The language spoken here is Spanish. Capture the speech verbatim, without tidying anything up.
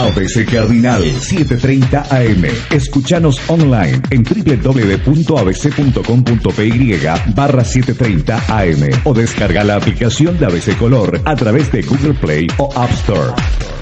A B C Cardinal setecientos treinta A M. Escuchanos online en w w w punto a b c punto com punto p y barra setecientos treinta A M o descarga la aplicación de A B C Color a través de Google Play o App Store.